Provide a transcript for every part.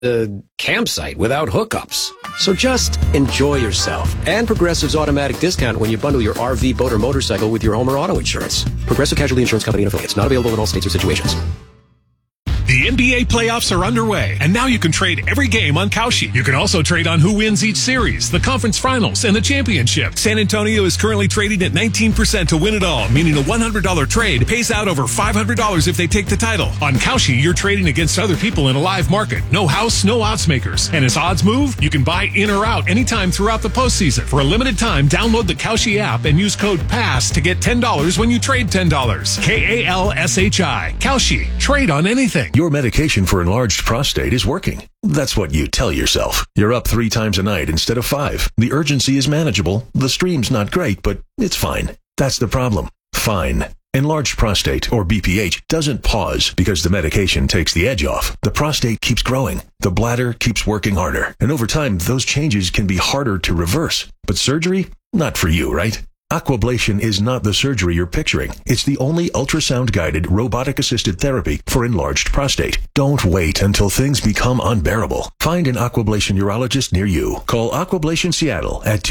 the campsite without hookups. So just enjoy yourself. And Progressive's automatic discount when you bundle your RV, boat, or motorcycle with your home or auto insurance. Progressive Casualty Insurance Company and affiliates. Not available in all states or situations. The NBA playoffs are underway, and now you can trade every game on Kalshi. You can also trade on who wins each series, the conference finals, and the championship. San Antonio is currently trading at 19% to win it all, meaning a $100 trade pays out over $500 if they take the title. On Kalshi, you're trading against other people in a live market. No house, no odds makers. And as odds move, you can buy in or out anytime throughout the postseason. For a limited time, download the Kalshi app and use code PASS to get $10 when you trade $10. KALSHI. Kalshi. Trade on anything. Your medication for enlarged prostate is working. That's what you tell yourself. You're up 3 times a night instead of 5. The urgency is manageable. The stream's not great, but it's fine. That's the problem. Fine. Enlarged prostate, or BPH, doesn't pause because the medication takes the edge off. The prostate keeps growing. The bladder keeps working harder. And over time, those changes can be harder to reverse. But surgery? Not for you, right? Aquablation is not the surgery you're picturing. It's the only ultrasound-guided, robotic-assisted therapy for enlarged prostate. Don't wait until things become unbearable. Find an Aquablation urologist near you. Call Aquablation Seattle at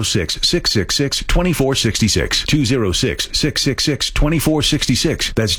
206-666-2466. 206-666-2466. That's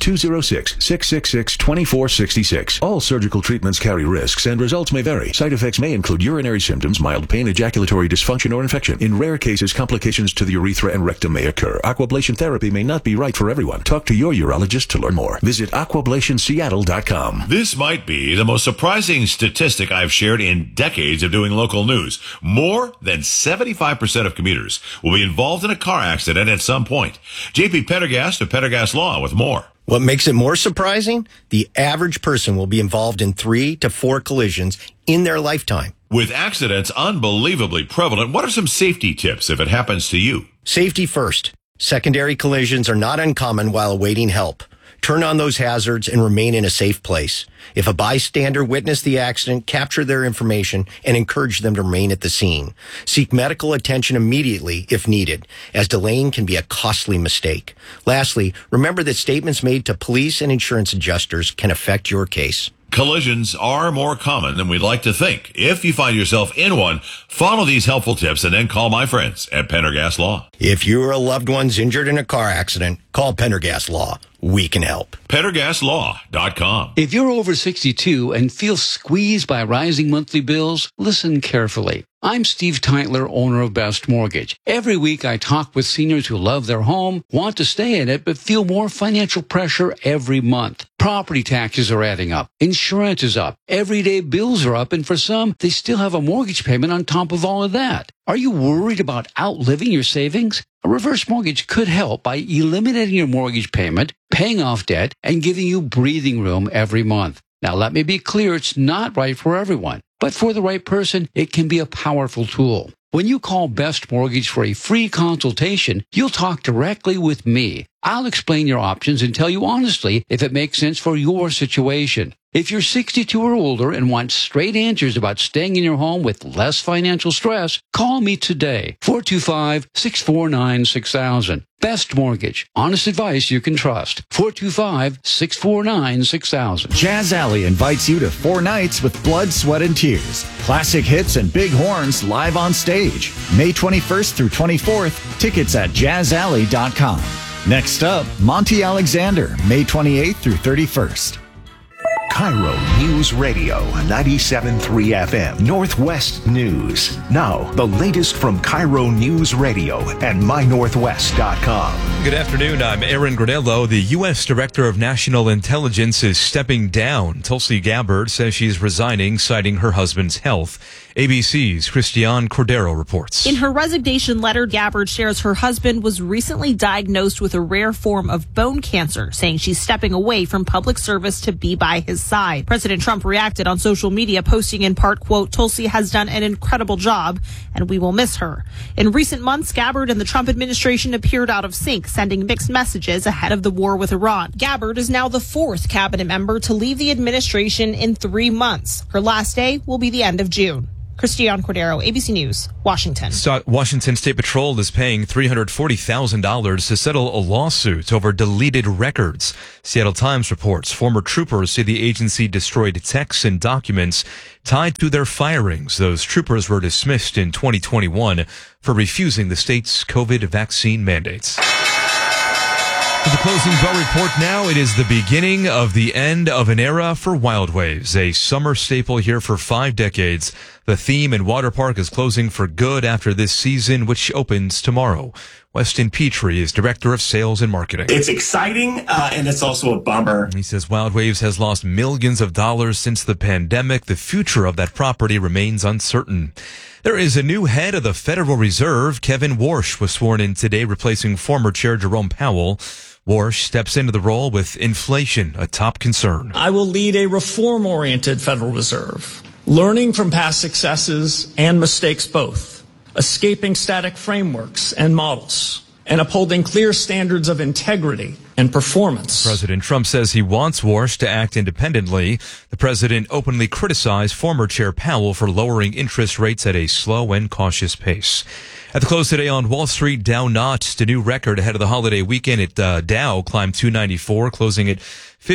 206-666-2466. All surgical treatments carry risks and results may vary. Side effects may include urinary symptoms, mild pain, ejaculatory dysfunction, or infection. In rare cases, complications to the urethra and rectum may occur. Aquablation therapy may not be right for everyone. Talk to your urologist to learn more. Visit aquablationseattle.com. This might be the most surprising statistic I've shared in decades of doing local news. More than 75% of commuters will be involved in a car accident at some point. JP Pendergast of Pendergast Law with more. What makes it more surprising? The average person will be involved in 3 to 4 collisions in their lifetime. With accidents unbelievably prevalent, what are some safety tips if it happens to you? Safety first. Secondary collisions are not uncommon while awaiting help. Turn on those hazards and remain in a safe place. If a bystander witnessed the accident, capture their information and encourage them to remain at the scene. Seek medical attention immediately if needed, as delaying can be a costly mistake. Lastly, remember that statements made to police and insurance adjusters can affect your case. Collisions are more common than we'd like to think. If you find yourself in one, follow these helpful tips and then call my friends at Pendergast Law. If you or a loved one's injured in a car accident, call Pendergast Law. We can help. PendergastLaw.com. If you're over 62 and feel squeezed by rising monthly bills, listen carefully. I'm Steve Teitler, owner of Best Mortgage. Every week I talk with seniors who love their home, want to stay in it, but feel more financial pressure every month. Property taxes are adding up. Insurance is up. Everyday bills are up. And for some, they still have a mortgage payment on top of all of that. Are you worried about outliving your savings? A reverse mortgage could help by eliminating your mortgage payment, paying off debt, and giving you breathing room every month. Now, let me be clear, it's not right for everyone. But for the right person, it can be a powerful tool. When you call Best Mortgage for a free consultation, you'll talk directly with me. I'll explain your options and tell you honestly if it makes sense for your situation. If you're 62 or older and want straight answers about staying in your home with less financial stress, call me today, 425-649-6000. Best Mortgage. Honest advice you can trust. 425-649-6000. Jazz Alley invites you to 4 nights with blood, sweat, and tears. Classic hits and big horns live on stage. May 21st through 24th. Tickets at jazzalley.com. Next up, Monty Alexander, May 28th through 31st. Cairo News Radio, 97.3 FM, Northwest News. Now, the latest from Cairo News Radio and mynorthwest.com. Good afternoon, I'm Aaron Granello. The U.S. Director of National Intelligence is stepping down. Tulsi Gabbard says she's resigning, citing her husband's health. ABC's Christiane Cordero reports. In her resignation letter, Gabbard shares her husband was recently diagnosed with a rare form of bone cancer, saying she's stepping away from public service to be by his side. President Trump reacted on social media, posting in part, quote, "Tulsi has done an incredible job and we will miss her." In recent months, Gabbard and the Trump administration appeared out of sync, sending mixed messages ahead of the war with Iran. Gabbard is now the 4th cabinet member to leave the administration in 3 months. Her last day will be the end of June. Christiane Cordero, ABC News, Washington. Washington State Patrol is paying $340,000 to settle a lawsuit over deleted records. Seattle Times reports former troopers say the agency destroyed texts and documents tied to their firings. Those troopers were dismissed in 2021 for refusing the state's COVID vaccine mandates. For the closing bell report now, it is the beginning of the end of an era for Wild Waves, a summer staple here for 5 decades. The theme and water park is closing for good after this season, which opens tomorrow. Weston Petrie is Director of Sales and Marketing. It's exciting, and it's also a bummer. He says Wild Waves has lost millions of dollars since the pandemic. The future of that property remains uncertain. There is a new head of the Federal Reserve. Kevin Warsh was sworn in today, replacing former Chair Jerome Powell. Warsh steps into the role with inflation a top concern. I will lead a reform-oriented Federal Reserve, learning from past successes and mistakes both, escaping static frameworks and models, and upholding clear standards of integrity and performance. President Trump says he wants Warsh to act independently. The president openly criticized former Chair Powell for lowering interest rates at a slow and cautious pace. At the close today on Wall Street, Dow notched a new record ahead of the holiday weekend. Dow climbed 294, closing at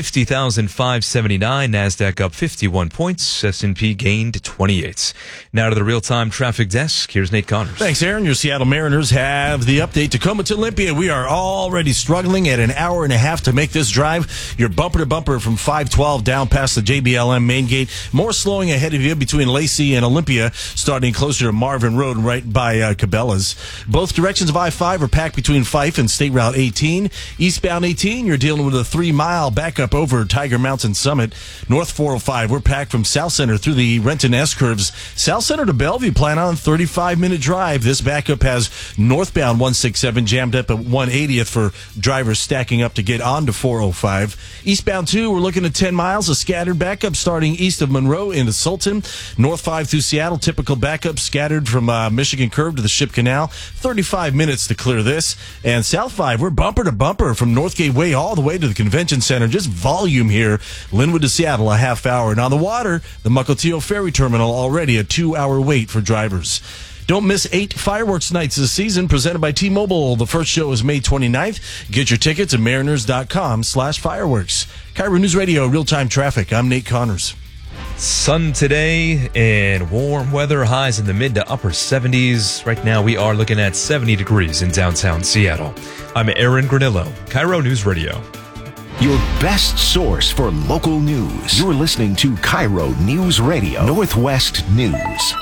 50,579. NASDAQ up 51 points. S&P gained 28. Now to the real-time traffic desk. Here's Nate Connors. Thanks, Aaron. Your Seattle Mariners have the update. Tacoma to Olympia. We are already struggling at an hour and a half to make this drive. You're bumper to bumper from 512 down past the JBLM main gate. More slowing ahead of you between Lacey and Olympia, starting closer to Marvin Road right by Cabela's. Both directions of I-5 are packed between Fife and State Route 18. Eastbound 18, you're dealing with a 3-mile backup over Tiger Mountain Summit. North 405, we're packed from South Center through the Renton S-curves. South Center to Bellevue, plan on a 35-minute drive. This backup has northbound 167 jammed up at 180th for drivers stacking up to get onto 405. Eastbound 2, we're looking at 10 miles of scattered backup starting east of Monroe into Sultan. North 5 through Seattle, typical backup scattered from Michigan Curve to the Ship Canal. 35 minutes to clear this. And South 5, we're bumper to bumper from Northgate Way all the way to the Convention Center. Just volume here. Linwood to Seattle, a half hour. And on the water, the Mukilteo Ferry Terminal, already a 2-hour wait for drivers. Don't miss 8 fireworks nights this season, presented by T-Mobile. The first show is May 29th. Get your tickets at mariners.com/fireworks. Cairo News Radio, real-time traffic. I'm Nate Connors. Sun today and warm weather, highs in the mid to upper 70s. Right now we are looking at 70 degrees in downtown Seattle. I'm Aaron Granillo, Cairo News Radio. Your best source for local news. You're listening to Cairo News Radio, Northwest News.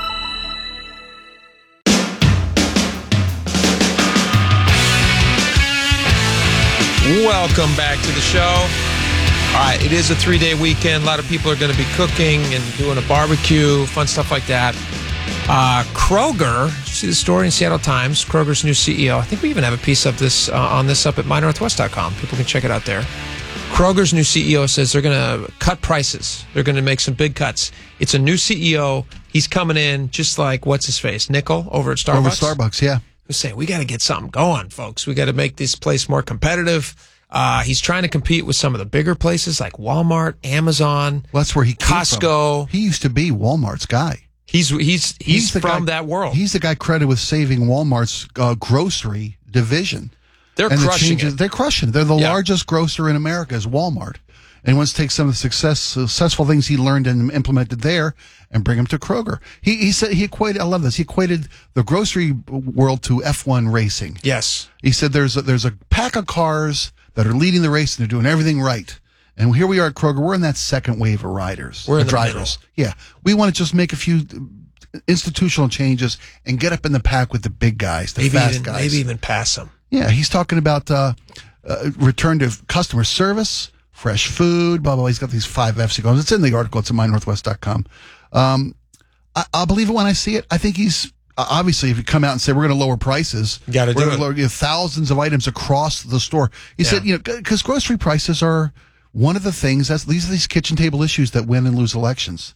Welcome back to the show. All right, it is a 3-day weekend. A lot of people are going to be cooking and doing a barbecue, fun stuff like that. Kroger, see the story in Seattle Times, Kroger's new CEO. I think we even have a piece of this on this up at mynorthwest.com. People can check it out there. Kroger's new CEO says they're going to cut prices. They're going to make some big cuts. It's a new CEO. He's coming in just like, what's his face, Nickel over at Starbucks? Over Starbucks, yeah. Who's saying, we got to get something going, folks. We got to make this place more competitive. He's trying to compete with some of the bigger places like Walmart, Amazon. Well, that's where he came Costco. From. He used to be Walmart's guy. He's from that world. He's the guy credited with saving Walmart's grocery division. They're crushing it. They're crushing it. They're the largest grocer in America is Walmart. And he wants to take some of the successful things he learned and implemented there and bring them to Kroger. He said he equated, I love this, he equated the grocery world to F1 racing. Yes. He said there's a pack of cars that are leading the race and they're doing everything right. And here we are at Kroger. We're in that second wave of riders. We're in the drivers. middle. Yeah. We want to just make a few institutional changes and get up in the pack with the big guys, the fast guys. Maybe even pass them. Yeah. He's talking about return to customer service, fresh food, blah, blah, blah. He's got these 5 F's he goes. It's in the article. It's at mynorthwest.com. I'll believe it when I see it. I think he's... Obviously, if you come out and say we're going to lower prices, we're going to lower thousands of items across the store. He said, because grocery prices are one of the things these are these kitchen table issues that win and lose elections.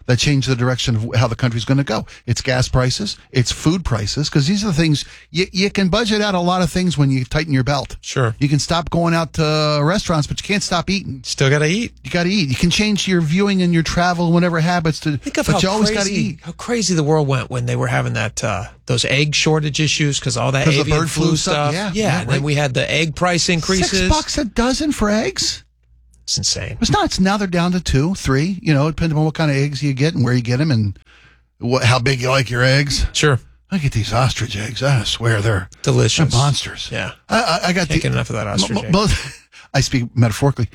that change the direction of how the country's going to go. It's gas prices, it's food prices, because these are the things you can budget out a lot of things when you tighten your belt. Sure. You can stop going out to restaurants, but you can't stop eating. Still got to eat. You got to eat. You can change your viewing and your travel and whatever habits but you always got to eat. How crazy the world went when they were having that those egg shortage issues because all that avian bird flu stuff. Yeah, and then we had the egg price increases. $6 a dozen for eggs. It's insane. It's not. Now they're down to 2, 3. Depending on what kind of eggs you get and where you get them and how big you like your eggs. Sure. I get these ostrich eggs. I swear they're delicious. They're monsters. Yeah. I got Can't get enough of that ostrich egg. I speak metaphorically.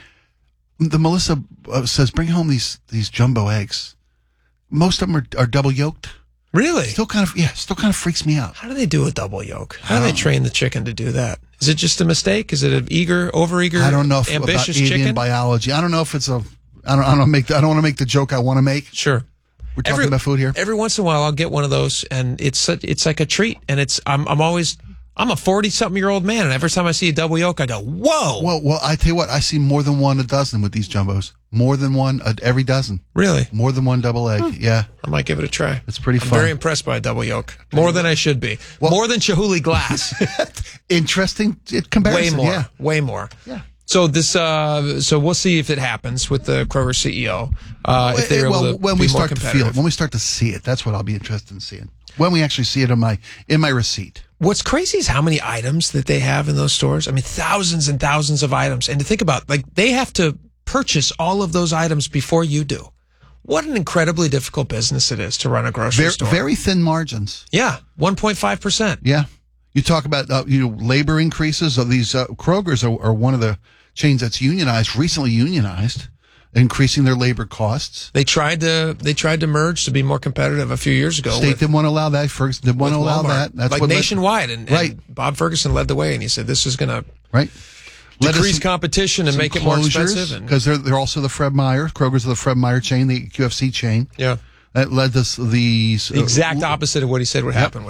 The Melissa says, bring home these jumbo eggs. Most of them are double yolked. Really? Still kind of freaks me out. How do they do a double yolk? How do they train the chicken to do that? Is it just a mistake? Is it an overeager? I don't know if ambitious about avian chicken? biology. I don't know if it's I don't want to make the joke I want to make. Sure. We're talking about food here. Every once in a while, I'll get one of those, and it's like a treat. And I'm a 40-something-year-old man, and every time I see a double yolk, I go, whoa. Well, I tell you what, I see more than one a dozen with these jumbos. More than one every dozen. Really? More than one double egg. Yeah. I might give it a try. It's pretty fun. I'm very impressed by a double yolk. More than I should be. More than Chihuly Glass. Interesting comparison. Way more. Yeah. Way more. Yeah. So so we'll see if it happens with the Kroger CEO. If they're able to when be we more start to competitive. feel it, when we start to see it, that's what I'll be interested in seeing. When we actually see it in my receipt. What's crazy is how many items that they have in those stores. I mean, thousands and thousands of items. And to think about, they have to purchase all of those items before you do. What an incredibly difficult business it is to run a grocery store. Very thin margins. Yeah, 1.5%. Yeah. You talk about labor increases of these Kroger's are one of the chains that's recently unionized, increasing their labor costs. They tried to merge to be more competitive a few years ago. State didn't want to allow that. Ferguson didn't want to allow that. That's what nationwide, and Bob Ferguson led the way, and he said this is going to decrease competition and make it more expensive. Because they're also the Fred Meyer. Kroger's the Fred Meyer chain, the QFC chain. Yeah. That led to the exact opposite of what he said would happen.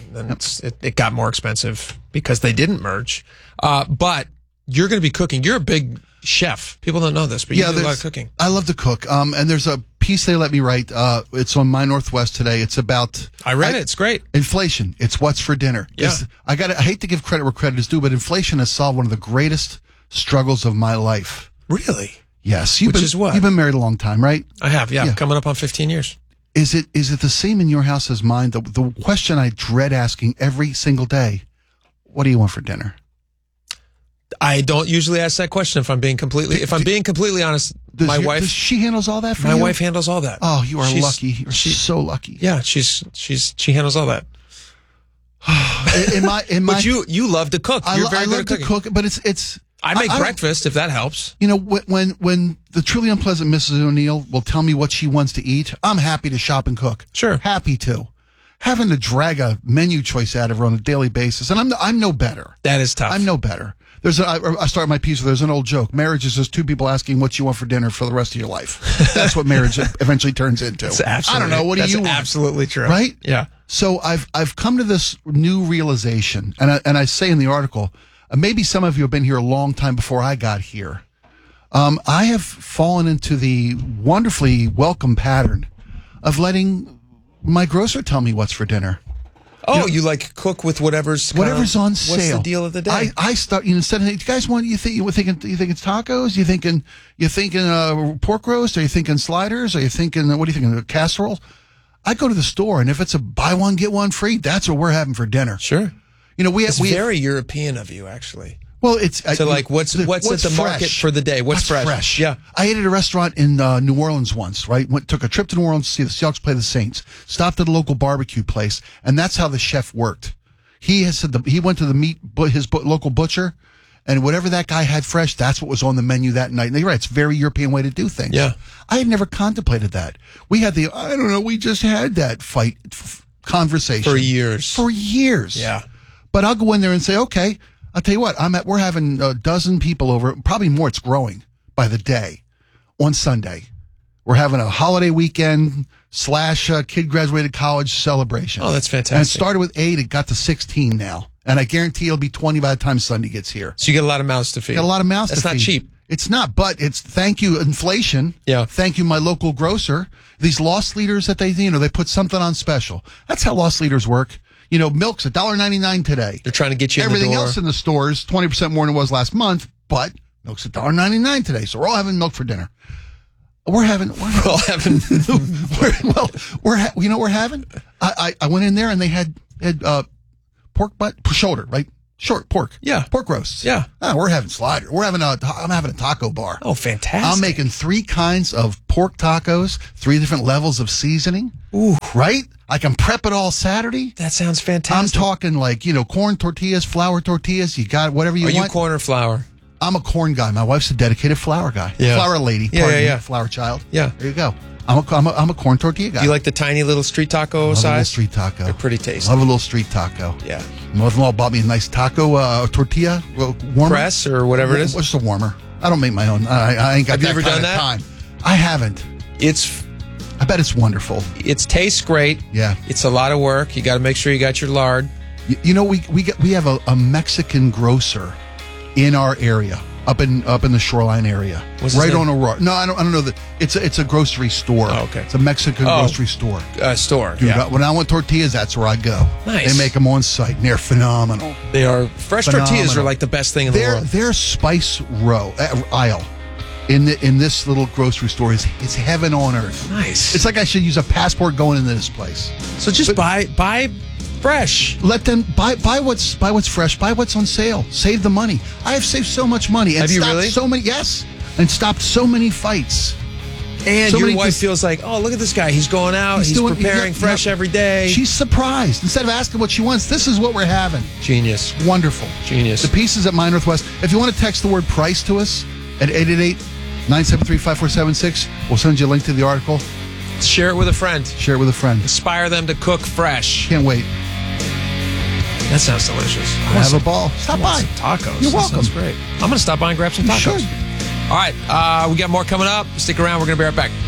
And it got more expensive because they didn't merge. But you're going to be cooking. You're a big chef. People don't know this, but you do a lot of cooking. I love to cook. And there's a piece they let me write. It's on My Northwest today. It's about. I read it. It's great. Inflation. It's what's for dinner. Yeah. I hate to give credit where credit is due, but inflation has solved one of the greatest struggles of my life. Really? Yes. Which is what? You've been married a long time, right? I have. Yeah. Coming up on 15 years. Is it the same in your house as mine? The question I dread asking every single day: what do you want for dinner? I don't usually ask that question if I'm being completely honest. My wife, she handles all that for you? My wife handles all that. Oh, you are lucky. You're so lucky. Yeah, she handles all that. But you love to cook. You're very good at cooking. I love to cook, but it's. I make breakfast if that helps. When the truly unpleasant Mrs. O'Neill will tell me what she wants to eat, I'm happy to shop and cook. Sure, happy to. Having to drag a menu choice out of her on a daily basis, and I'm no better. That is tough. I'm no better. I start my piece with there's an old joke. Marriage is just two people asking what you want for dinner for the rest of your life. That's what marriage eventually turns into. I don't know. What do you want? That's absolutely true. Right? Yeah. So I've come to this new realization, and I say in the article, maybe some of you have been here a long time before I got here. I have fallen into the wonderfully welcome pattern of letting my grocer tell me what's for dinner. Oh, you like cook with whatever's on sale. What's the deal of the day? I start instead of you guys want you thinking it's tacos? You thinking pork roast? Are you thinking sliders? Are you thinking what are you thinking casserole? I go to the store and if it's a buy one get one free, that's what we're having for dinner. Sure. It's very European of you, actually. Well, it's so what's at the market for the day? What's fresh? Yeah, I ate at a restaurant in New Orleans once. Right, took a trip to New Orleans to see the Seahawks play the Saints. Stopped at a local barbecue place, and that's how the chef worked. He has said he went to his local butcher, and whatever that guy had fresh, that's what was on the menu that night. And you're right, it's a very European way to do things. Yeah, I had never contemplated that. We had we just had that conversation for years. Yeah, but I'll go in there and say, okay. I'll tell you what, we're having a dozen people over, probably more, it's growing by the day, on Sunday. We're having a holiday weekend / kid graduated college celebration. Oh, that's fantastic. And it started with 8, it got to 16 now. And I guarantee it'll be 20 by the time Sunday gets here. So you get a lot of mouths to feed. That's not cheap. It's not, but it's thank you, inflation. Yeah. Thank you, my local grocer. These loss leaders that they put something on special. That's how loss leaders work. Milk's $1.99 today. They're trying to get you Everything in the door. else in the stores, 20% more than it was last month, but milk's $1.99 today. So we're all having milk for dinner. We're all having. We're having. I went in there and they had pork butt shoulder, right? Short pork. Yeah. Pork roasts. Yeah. We're having slider. I'm having a taco bar. Oh, fantastic. I'm making 3 kinds of pork tacos, 3 different levels of seasoning. Ooh. Right? I can prep it all Saturday. That sounds fantastic. I'm talking like, corn tortillas, flour tortillas. You got whatever you want. Are you corn or flour? I'm a corn guy. My wife's a dedicated flour guy. Yeah. Flour lady. Yeah. Flour child. Yeah. There you go. I'm a corn tortilla guy. You like the tiny little street taco size? A little street taco. They're pretty tasty. Love a little street taco. Yeah. Mother-in-law bought me a nice taco tortilla warmer. Press or whatever it is? Just a warmer. I don't make my own. I ain't got Have you that ever kind done of that? time. I haven't. I bet it's wonderful. It tastes great. Yeah. It's a lot of work. You got to make sure you got your lard. We have a Mexican grocer in our area. Up in the Shoreline area, right on Aurora. No, I don't know that. It's a grocery store. Oh, okay. It's a Mexican grocery store. Store. Dude, yeah. When I want tortillas, that's where I go. Nice. They make them on site, and they're phenomenal. They are fresh tortillas are like the best thing in the world. Their spice aisle in this little grocery store is heaven on earth. Nice. It's like I should use a passport going into this place. So just buy fresh. Let them buy what's fresh. Buy what's on sale. Save the money. I have saved so much money. And have you stopped really? So many, yes, and stopped so many fights. And so your wife feels like, oh, look at this guy. He's going out. He's preparing fresh every day. She's surprised. Instead of asking what she wants, this is what we're having. Genius. Wonderful. Genius. The pieces at My Northwest. If you want to text the word price to us at 888-973-5476, we'll send you a link to the article. Share it with a friend. Share it with a friend. Inspire them to cook fresh. Can't wait. That sounds delicious. Have a ball. Stop by. Tacos. You're That welcome. sounds great. I'm going to stop by and grab some You tacos. should. All right. We got more coming up. Stick around. We're going to be right back.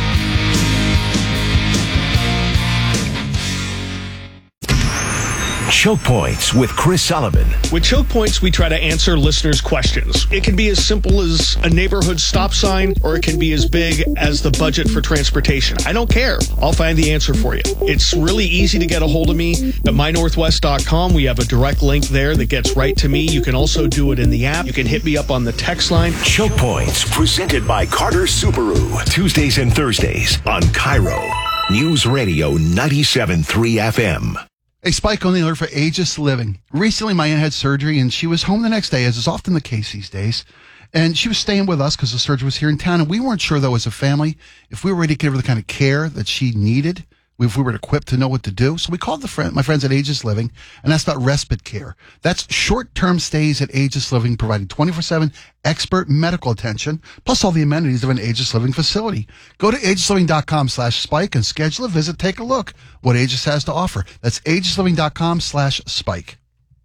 Choke Points with Chris Sullivan. With Choke Points, we try to answer listeners' questions. It can be as simple as a neighborhood stop sign, or it can be as big as the budget for transportation. I don't care. I'll find the answer for you. It's really easy to get a hold of me at mynorthwest.com. We have a direct link there that gets right to me. You can also do it in the app. You can hit me up on the text line. Choke Points, presented by Carter Subaru. Tuesdays and Thursdays on Cairo. News Radio 97.3 FM. A Spike on the alert for Aegis Living. Recently, my aunt had surgery, and she was home the next day, as is often the case these days. And she was staying with us because the surgery was here in town, and we weren't sure, though, as a family, if we were ready to give her the kind of care that she needed, if we were equipped to know what to do. So we called my friends at Aegis Living and asked about respite care. That's short-term stays at Aegis Living, providing 24/7 expert medical attention, plus all the amenities of an Aegis Living facility. Go to aegisliving.com/spike and schedule a visit. Take a look what Aegis has to offer. That's aegisliving.com/spike.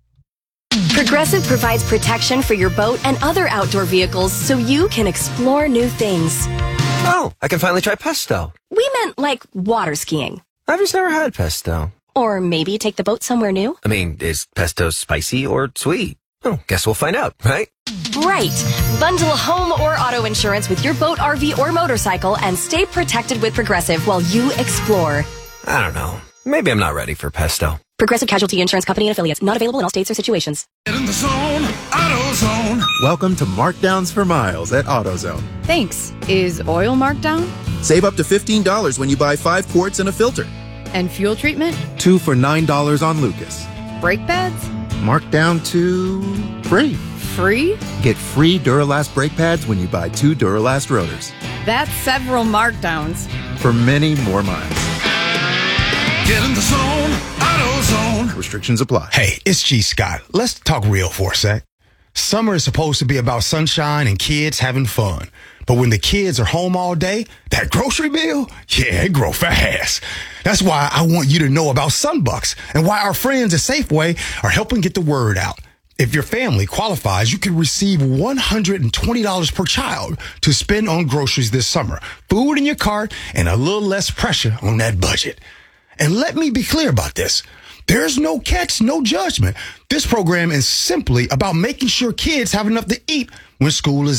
Progressive provides protection for your boat and other outdoor vehicles so you can explore new things. Oh, I can finally try pesto. We meant like water skiing. I've just never had pesto. Or maybe take the boat somewhere new. I mean, is pesto spicy or sweet? Oh, guess we'll find out, right? Right. Bundle home or auto insurance with your boat, RV, or motorcycle and stay protected with Progressive while you explore. I don't know. Maybe I'm not ready for pesto. Progressive Casualty Insurance Company and Affiliates. Not available in all states or situations. Get in the zone, AutoZone. Welcome to Markdowns for Miles at AutoZone. Thanks. Is oil marked down? Save up to $15 when you buy 5 quarts and a filter. And fuel treatment? 2 for $9 on Lucas. Brake pads? Marked down to free. Free? Get free Duralast brake pads when you buy 2 Duralast rotors. That's several markdowns. For many more miles. Get in the zone, AutoZone. Restrictions apply. Hey, it's G. Scott. Let's talk real for a sec. Summer is supposed to be about sunshine and kids having fun. But when the kids are home all day, that grocery bill, yeah, it grow fast. That's why I want you to know about Sunbucks and why our friends at Safeway are helping get the word out. If your family qualifies, you can receive $120 per child to spend on groceries this summer. Food in your cart and a little less pressure on that budget. And let me be clear about this. There's no catch, no judgment. This program is simply about making sure kids have enough to eat when school is out.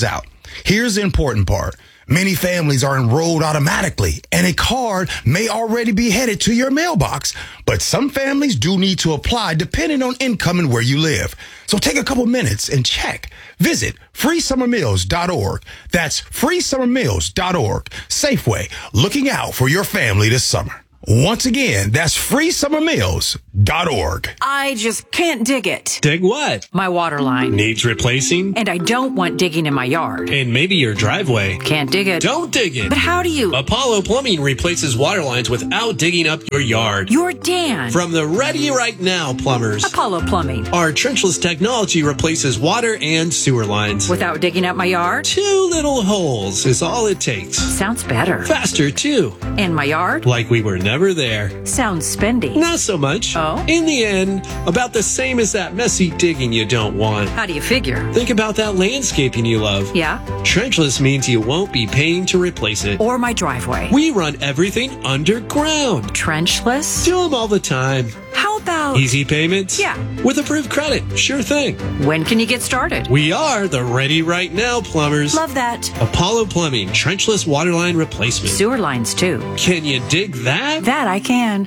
Here's the important part. Many families are enrolled automatically, and a card may already be headed to your mailbox. But some families do need to apply depending on income and where you live. So take a couple minutes and check. Visit freesummermeals.org. That's freesummermeals.org. Safeway, looking out for your family this summer. Once again, that's freesummermeals.org. I just can't dig it. Dig what? My water line. Needs replacing? And I don't want digging in my yard. And maybe your driveway. Can't dig it. Don't dig it. But how do you? Apollo Plumbing replaces water lines without digging up your yard. You're Dan. From the Ready Right Now plumbers. Apollo Plumbing. Our trenchless technology replaces water and sewer lines. Without digging up my yard? 2 little holes is all it takes. Sounds better. Faster, too. And my yard? Like we were never there. Sounds spendy. Not so much. Oh? In the end, about the same as that messy digging you don't want. How do you figure? Think about that landscaping you love. Yeah? Trenchless means you won't be paying to replace it. Or my driveway. We run everything underground. Trenchless? Do them all the time. How about... Easy payments? Yeah. With approved credit. Sure thing. When can you get started? We are the Ready Right Now plumbers. Love that. Apollo Plumbing, trenchless waterline replacement. Sewer lines, too. Can you dig that? That I can.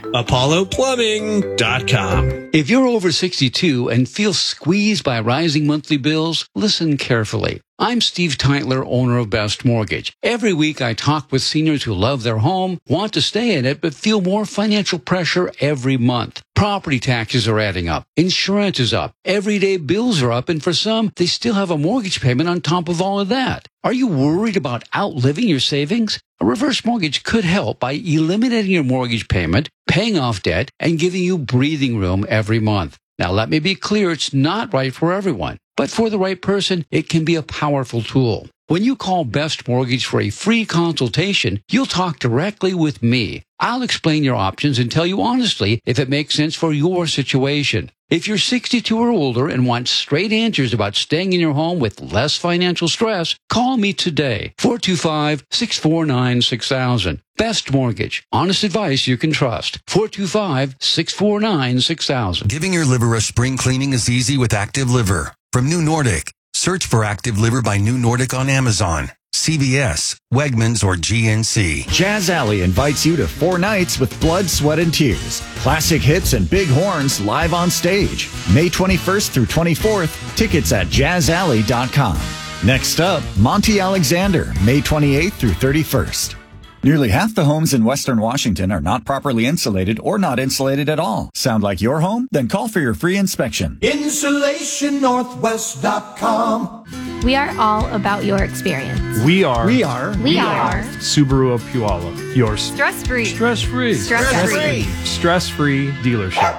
ApolloPlumbing.com. If you're over 62 and feel squeezed by rising monthly bills, listen carefully. I'm Steve Teitler, owner of Best Mortgage. Every week I talk with seniors who love their home, want to stay in it, but feel more financial pressure every month. Property taxes are adding up. Insurance is up. Everyday bills are up. And for some, they still have a mortgage payment on top of all of that. Are you worried about outliving your savings? A reverse mortgage could help by eliminating your mortgage payment, paying off debt, and giving you breathing room every month. Now, let me be clear, it's not right for everyone. But for the right person, it can be a powerful tool. When you call Best Mortgage for a free consultation, you'll talk directly with me. I'll explain your options and tell you honestly if it makes sense for your situation. If you're 62 or older and want straight answers about staying in your home with less financial stress, call me today. 425-649-6000. Best Mortgage. Honest advice you can trust. 425-649-6000. Giving your liver a spring cleaning is easy with Active Liver. From New Nordic. Search for Active Liver by New Nordic on Amazon, CVS, Wegmans, or GNC. Jazz Alley invites you to 4 nights with Blood, Sweat, and Tears. Classic hits and big horns live on stage. May 21st through 24th. Tickets at jazzalley.com. Next up, Monty Alexander, May 28th through 31st. Nearly half the homes in Western Washington are not properly insulated or not insulated at all. Sound like your home? Then call for your free inspection. InsulationNorthwest.com. We are all about your experience. We are Subaru of Puyallup. Your stress-free dealership.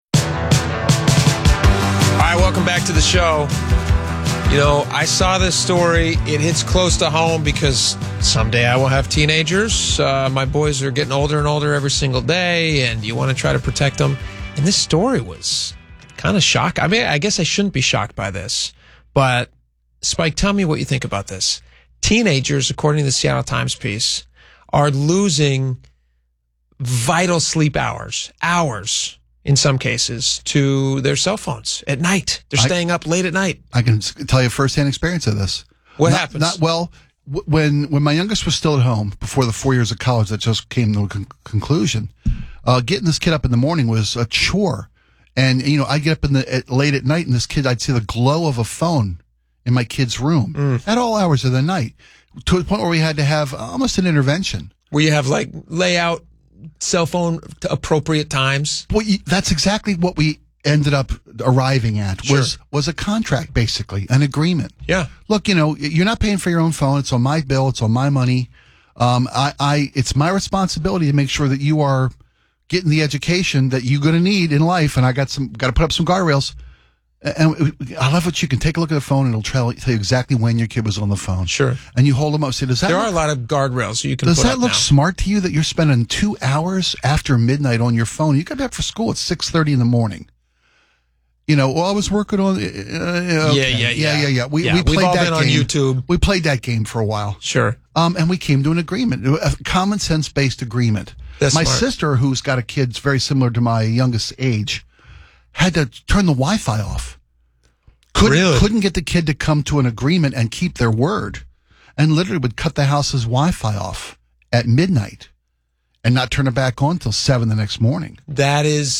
All right, welcome back to the show. You know, I saw this story. It hits close to home because someday I will have teenagers. My boys are getting older and older every single day, and you want to try to protect them. And this story was kind of shocking. I mean, I guess I shouldn't be shocked by this. But, Spike, tell me what you think about this. Teenagers, according to the Seattle Times piece, are losing vital sleep hours in some cases, to their cell phones at night. They're staying up late at night. I can tell you firsthand experience of this. What happens? When my youngest was still at home, before the 4 years of college that just came to a conclusion, getting this kid up in the morning was a chore. And, you know, I get up late at night, and this kid, I'd see the glow of a phone in my kid's room at all hours of the night, to the point where we had to have almost an intervention. Where you have, like, layout cell phone to appropriate times. Well, that's exactly what we ended up arriving at. Was a contract, basically an agreement. Yeah. Look, you know, you're not paying for your own phone. It's on my bill. It's on my money. It's my responsibility to make sure that you are getting the education that you're going to need in life. And I got to put up some guardrails. And I love what you can take a look at the phone and it'll tell you exactly when your kid was on the phone. Sure. And you hold them up and say, there are a lot of guardrails you can does put that up look now. smart to you that you're spending 2 hours after midnight on your phone? You got back for school at 6:30 in the morning. You know, well, I was working on. Okay. Yeah. We played we've all that been on game. YouTube. We played that game for a while. Sure. And we came to an agreement, a common sense based agreement. That's my smart. sister, who's got a kid very similar to my youngest age, had to turn the Wi-Fi off. Couldn't get the kid to come to an agreement and keep their word. and literally would cut the house's Wi-Fi off at midnight and not turn it back on till 7 the next morning. That is,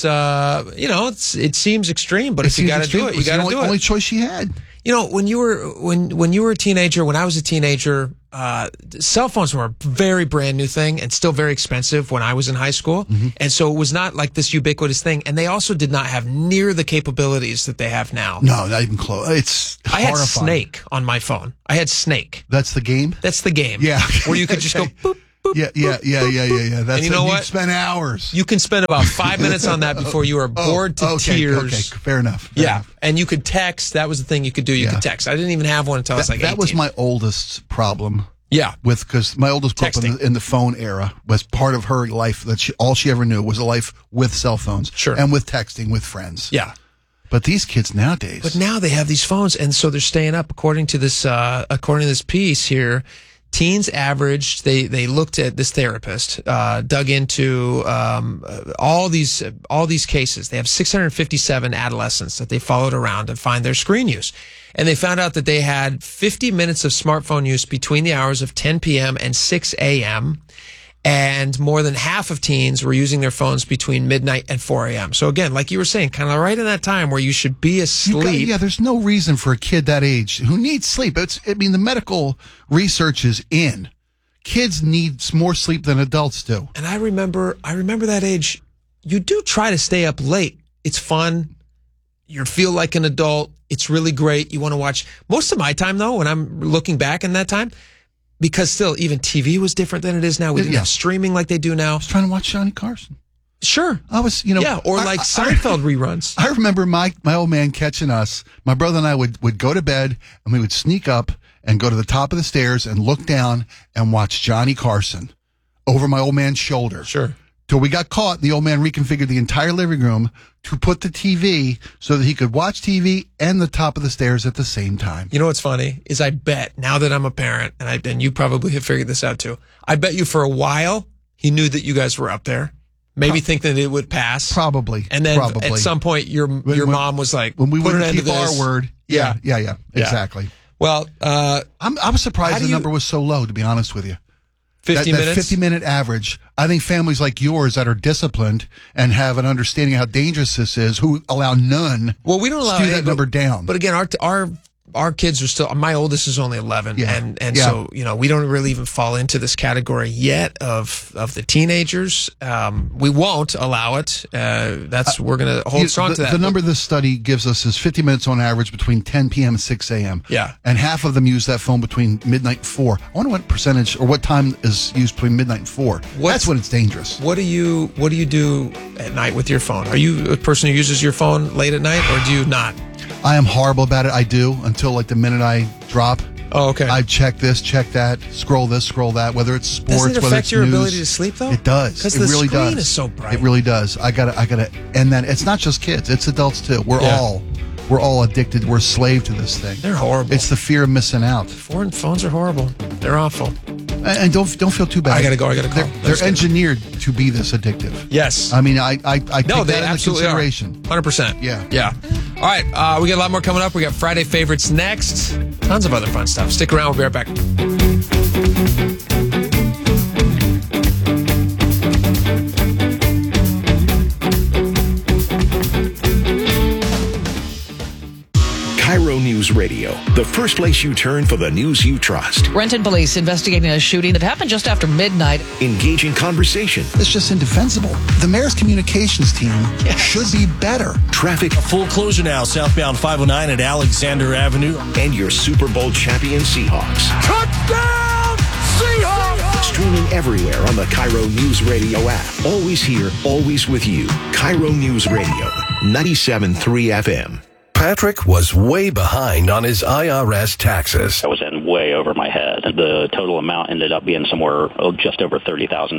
it seems extreme, but if you got to do it, you got to do it. Only choice she had. You know, when you were a teenager, when I was a teenager, cell phones were a very brand new thing and still very expensive when I was in high school. Mm-hmm. And so it was not like this ubiquitous thing. And they also did not have near the capabilities that they have now. No, not even close. It's I had horrifying. Snake on my phone. I had Snake. That's the game? That's the game. Yeah. Where you could just go boop. Yeah. That's and you know what? You spend hours. You can spend about 5 minutes on that before you are bored to tears. Okay, fair enough. And you could text. That was the thing you could do. You could text. I didn't even have one until I was like 18. That was my oldest problem. Yeah. Because my oldest grew up in the phone era, was part of her life that all she ever knew was a life with cell phones. Sure. And with texting with friends. Yeah. But these kids nowadays. But now they have these phones, and so they're staying up. According to this piece here, teens averaged. They looked at this therapist, dug into all these cases. They have 657 adolescents that they followed around to find their screen use, and they found out that they had 50 minutes of smartphone use between the hours of 10 p.m. and 6 a.m. And more than half of teens were using their phones between midnight and 4 a.m. So again, like you were saying, kind of right in that time where you should be asleep. There's no reason for a kid that age who needs sleep. The medical research is in. Kids need more sleep than adults do. And I remember that age. You do try to stay up late. It's fun. You feel like an adult. It's really great. You want to watch. Most of my time, though, when I'm looking back in that time, because still, even TV was different than it is now. We didn't have streaming like they do now. I was trying to watch Johnny Carson. Sure. I was, or like Seinfeld reruns. I remember my old man catching us. My brother and I would go to bed, and we would sneak up and go to the top of the stairs and look down and watch Johnny Carson over my old man's shoulder. Sure. Till we got caught, the old man reconfigured the entire living room to put the TV so that he could watch TV and the top of the stairs at the same time. You know what's funny is I bet, now that I'm a parent, and you probably have figured this out too, I bet you for a while he knew that you guys were up there. Maybe think that it would pass. Probably. And then at some point your mom was like, when we put an wouldn't end to keep this. our word. Yeah, exactly. Well, I was surprised the number was so low, to be honest with you. 50 minutes? That 50-minute average. I think families like yours that are disciplined and have an understanding of how dangerous this is, who allow none, well, we don't allow skew that number down. But again, our kids are still, my oldest is only 11. And so, we don't really even fall into this category yet of the teenagers. We won't allow it. We're going to hold strong to that. The number this study gives us is 50 minutes on average between 10 p.m. and 6 a.m. Yeah. And half of them use that phone between midnight and 4. I wonder what percentage or what time is used between midnight and 4. That's when it's dangerous. What do you do at night with your phone? Are you a person who uses your phone late at night, or do you not? I am horrible about it. I do until like the minute I drop. Oh, okay. I check this, check that, scroll this, scroll that. Whether it's sports, does it whether affect it's your news, ability to sleep though? It does. Because it the really screen does. is so bright. It really does. I gotta end that. It's not just kids. It's adults too. We're all addicted. We're a slave to this thing. They're horrible. It's the fear of missing out. Foreign phones are horrible. They're awful. And don't feel too bad. I gotta go. I gotta call. They're engineered to be this addictive. Yes. I mean, I take that into absolutely consideration. 100%. Yeah. All right. We got a lot more coming up. We got Friday favorites next. Tons of other fun stuff. Stick around. We'll be right back. Cairo News Radio, the first place you turn for the news you trust. Renton police investigating a shooting that happened just after midnight. Engaging conversation. It's just indefensible. The mayor's communications team should be better. Traffic. A full closure now, southbound 509 at Alexander Avenue. And your Super Bowl champion Seahawks. Touchdown, Seahawks! Streaming everywhere on the Cairo News Radio app. Always here, always with you. Cairo News Radio, 97.3 FM. Patrick was way behind on his IRS taxes. I was in way over my head. The total amount ended up being somewhere just over $30,000.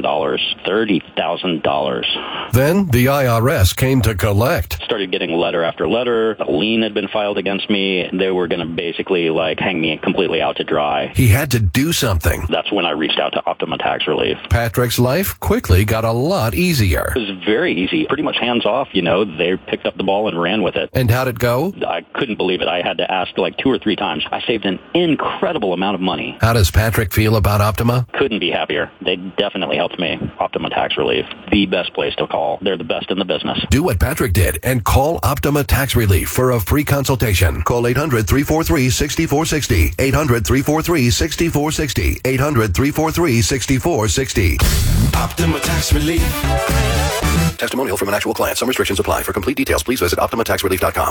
$30,000. Then the IRS came to collect. Started getting letter after letter. A lien had been filed against me. They were going to basically hang me completely out to dry. He had to do something. That's when I reached out to Optima Tax Relief. Patrick's life quickly got a lot easier. It was very easy, pretty much hands off. They picked up the ball and ran with it. And how'd it go? I couldn't believe it. I had to ask 2 or 3 times. I saved an incredible incredible amount of money. How does Patrick feel about Optima? Couldn't be happier. They definitely helped me. Optima Tax Relief, the best place to call. They're the best in the business. Do what Patrick did and call Optima Tax Relief for a free consultation. Call 800-343-6460. 800-343-6460. 800-343-6460. Optima Tax Relief. Testimonial from an actual client. Some restrictions apply. For complete details, please visit OptimaTaxRelief.com.